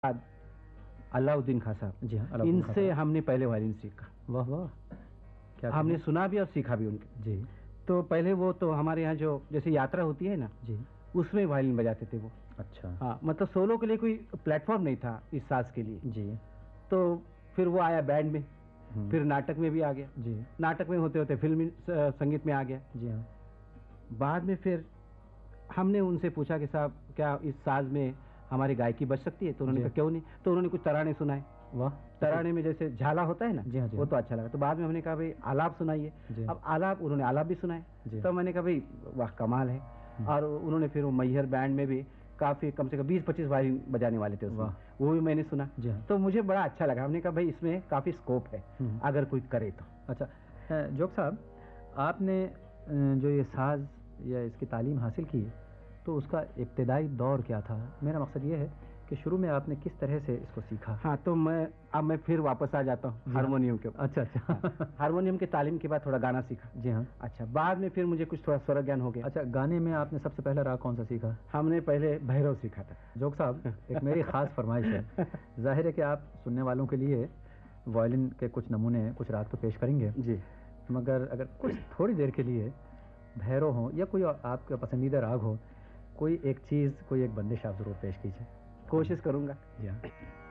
बाद अलाउद्दीन खां साहब, जी हाँ, अलाउद्दीन खां इनसे साहब। हमने पहले वायलिन सीखा। वाह, वाह! क्या हमने कहना? सुना भी और सीखा भी उनके। जी, तो पहले वो तो हमारे यहाँ जो जैसे यात्रा होती है ना, जी। उसमें वायलिन बजाते थे वो। अच्छा। हाँ, मतलब सोलो के लिए कोई प्लेटफ़ॉर्म नहीं था इस साज़ के लिए। जी। तो फिर वो आया बैंड में, हुँ। फिर नाटक में भी आ गया। जी। नाटक में होते-होते फ़िल्मी संगीत में आ गया। जी हाँ। बाद में फिर हमने उनसे पूछा कि साहब क्या इस साज़ में हमारी गायकी बच सकती है? तो उन्होंने जी। कहा क्यों नहीं? तो उन्होंने कुछ तराने सुनाए। वाह! तराने में जैसे झाला होता है ना, जी हाँ, जी वो हाँ। तो अच्छा लगा। तो बाद में हमने कहा भई आलाप सुनाइए। जी। अब आलाप उन्होंने आलाप भी सुनाए। जी। तब मैंने कहा भई वाह कमाल है। हुँ। और उन्होंने फिर वो मैहर बैंड में भी काफ़ी कम से कम 20-25 वायलिन बजाने वाले थे उसमें। वाह! वो भी मैंने सुना। जी हाँ। तो मुझे बड़ा अच्छा लगा। हमने कहा भई इसमें काफ़ी स्कोप है, हुँ। अगर कोई करे तो। अच्छा, जोग साहब, आपने जो ये साज़ या इसकी तालीम हासिल की, तो उसका इब्तिदाई दौर क्या था? मेरा मकसद ये है कि शुरू में आपने किस तरह से इसको सीखा? हाँ, तो मैं फिर वापस आ जाता हूँ जी हाँ। हारमोनियम के ऊपर। अच्छा, अच्छा। हाँ, हारमोनियम की तालीम के बाद थोड़ा गाना सीखा। जी हाँ। अच्छा, बाद में फिर मुझे कुछ थोड़ा स्वर ज्ञान हो गया। अच्छा, गाने में आपने सबसे पहला राग कौन-सा सीखा? हमने पहले भैरव सीखा था। जोग साहब, एक मेरी ख़ास फ़रमाइश है। ज़ाहिर है कि आप सुनने वालों के लिए वायलिन के कुछ नमूने, कुछ राग तो पेश करेंगे, जी। मगर अगर कुछ थोड़ी देर के लिए भैरव हो या कोई आपका पसंदीदा राग हो, कोई एक चीज़, कोई एक बंदिश आप ज़रूर पेश कीजिए। कोशिश करूँगा। जी हाँ।